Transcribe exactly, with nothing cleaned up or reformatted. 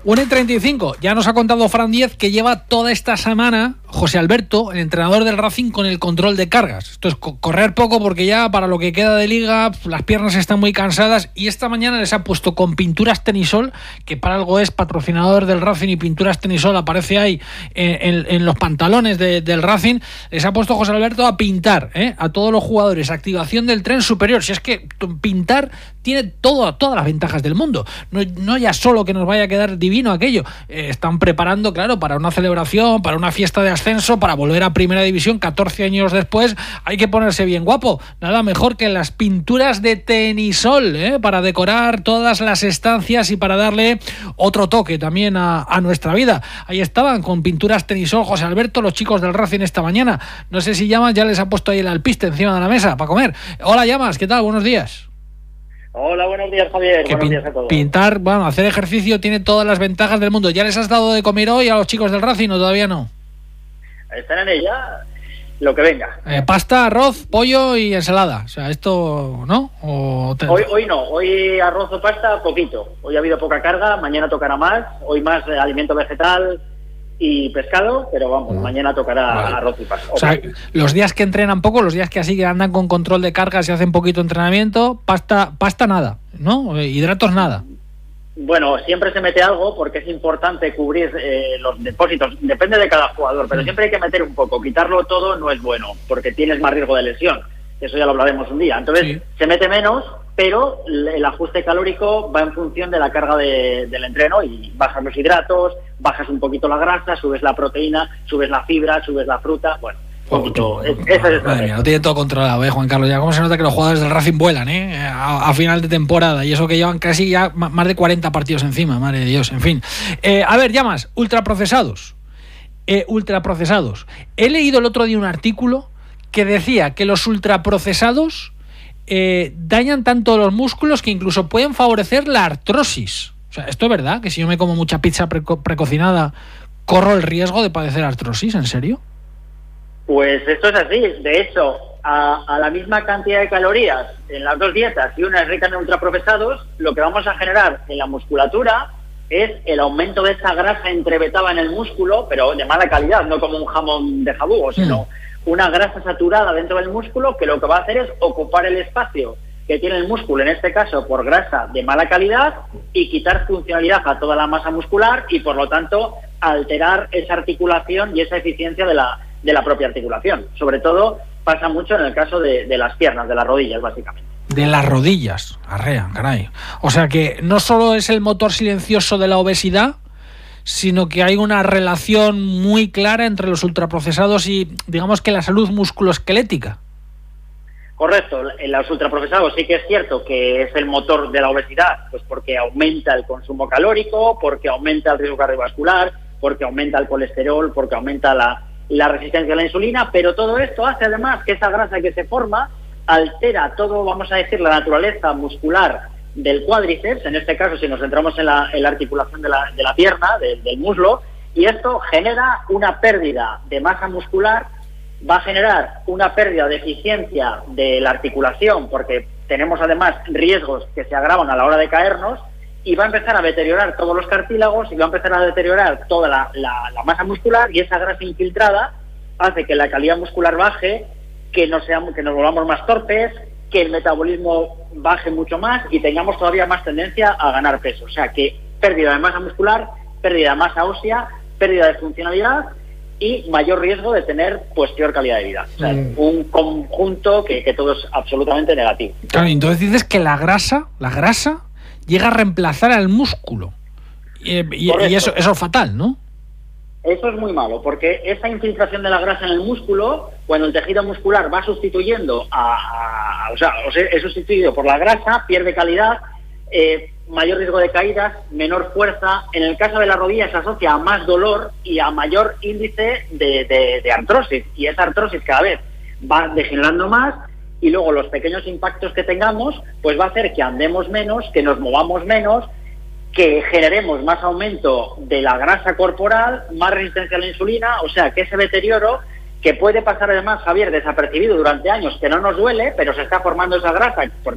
una y treinta y cinco, ya nos ha contado Fran Diez que lleva toda esta semana José Alberto, el entrenador del Racing, con el control de cargas. Esto es co- correr poco porque ya para lo que queda de liga las piernas están muy cansadas, y esta mañana les ha puesto con Pinturas Tenisol, que para algo es patrocinador del Racing, y Pinturas Tenisol aparece ahí en, en, en los pantalones de, del Racing. Les ha puesto José Alberto a pintar, ¿eh? a todos los jugadores, activación del tren superior. Si es que pintar tiene todo, todas las ventajas del mundo, no, no ya solo que nos vaya a quedar divino aquello, eh, están preparando, claro, para una celebración, para una fiesta de ascenso, para volver a Primera División catorce años después. Hay que ponerse bien guapo, nada mejor que las pinturas de Tenisol, ¿eh? para decorar todas las estancias y para darle otro toque también a, a nuestra vida. Ahí estaban con Pinturas Tenisol José Alberto, los chicos del Racing esta mañana. No sé si Llamas ya les ha puesto ahí el alpiste encima de la mesa para comer. Hola Llamas, ¿qué tal? Buenos días. Hola, buenos días, Javier. Que buenos pin- días a todos. Pintar, bueno, hacer ejercicio tiene todas las ventajas del mundo. ¿Ya les has dado de comer hoy a los chicos del Racing o todavía no? Están en ella, lo que venga. Eh, pasta, arroz, pollo y ensalada. O sea, esto, ¿no? O te... Hoy hoy no, hoy arroz o pasta, poquito. Hoy ha habido poca carga, mañana tocará más. Hoy más eh, alimento vegetal y pescado, pero vamos, mañana tocará Vale. arroz y pasta. O sea, Ok. los días que entrenan poco, los días que así que andan con control de cargas y hacen poquito entrenamiento, pasta, pasta nada, ¿no? Eh, hidratos nada. Bueno, siempre se mete algo porque es importante cubrir eh, los depósitos. Depende de cada jugador, pero siempre hay que meter un poco. Quitarlo todo no es bueno porque tienes más riesgo de lesión. Eso ya lo hablaremos un día. Entonces, Sí. se mete menos, pero el ajuste calórico va en función de la carga de, del entreno, y bajas los hidratos, bajas un poquito la grasa, subes la proteína, subes la fibra, subes la fruta. Bueno, un poquito. Es, esa es Madre mía, lo tiene todo controlado, ¿eh, Juan Carlos? Ya cómo se nota que los jugadores del Racing vuelan, ¿eh? A, a final de temporada, y eso que llevan casi ya ma- más de cuarenta partidos encima, madre de Dios, en fin. Eh, a ver, Llamas, ultraprocesados. Eh, ultraprocesados. He leído el otro día un artículo que decía que los ultraprocesados eh, dañan tanto los músculos que incluso pueden favorecer la artrosis. O sea, ¿esto es verdad? Que si yo me como mucha pizza preco- precocinada, corro el riesgo de padecer artrosis, ¿en serio? Pues esto es así. De hecho, a, a la misma cantidad de calorías en las dos dietas, y una es rica en ultraprocesados, lo que vamos a generar en la musculatura es el aumento de esa grasa entrevetada en el músculo, pero de mala calidad, no como un jamón de jabugo, sino una grasa saturada dentro del músculo que lo que va a hacer es ocupar el espacio que tiene el músculo, en este caso por grasa de mala calidad, y quitar funcionalidad a toda la masa muscular y por lo tanto alterar esa articulación y esa eficiencia de la, de la propia articulación. Sobre todo pasa mucho en el caso de, de las piernas, de las rodillas básicamente. De las rodillas, arrea, caray. O sea que no solo es el motor silencioso de la obesidad, sino que hay una relación muy clara entre los ultraprocesados y, digamos, que la salud musculoesquelética. Correcto, en los ultraprocesados sí que es cierto que es el motor de la obesidad, pues porque aumenta el consumo calórico, porque aumenta el riesgo cardiovascular, porque aumenta el colesterol, porque aumenta la, la resistencia a la insulina, pero todo esto hace además que esa grasa que se forma altera todo, vamos a decir, la naturaleza muscular del cuádriceps, en este caso si nos centramos en la, en la articulación de la, de la pierna, de, del muslo, y esto genera una pérdida de masa muscular, va a generar una pérdida de eficiencia de la articulación, porque tenemos además riesgos que se agravan a la hora de caernos, y va a empezar a deteriorar todos los cartílagos, y va a empezar a deteriorar toda la, la, la masa muscular, y esa grasa infiltrada hace que la calidad muscular baje, que, no seamos, que nos volvamos más torpes, que el metabolismo baje mucho más y tengamos todavía más tendencia a ganar peso. O sea que pérdida de masa muscular, pérdida de masa ósea, pérdida de funcionalidad y mayor riesgo de tener pues peor calidad de vida. O sea, mm. un conjunto que, que todo es absolutamente negativo. Claro, entonces dices que la grasa, la grasa llega a reemplazar al músculo. Y, y, y eso, eso es fatal, ¿no? Eso es muy malo, porque esa infiltración de la grasa en el músculo, cuando el tejido muscular va sustituyendo a, a, a o sea, es sustituido por la grasa, pierde calidad, eh, mayor riesgo de caídas, menor fuerza. En el caso de la rodilla se asocia a más dolor y a mayor índice de, de, de artrosis, y esa artrosis cada vez va degenerando más, y luego los pequeños impactos que tengamos pues va a hacer que andemos menos, que nos movamos menos, que generemos más aumento de la grasa corporal, más resistencia a la insulina. O sea que ese deterioro, que puede pasar además, Javier, desapercibido durante años, que no nos duele, pero se está formando esa grasa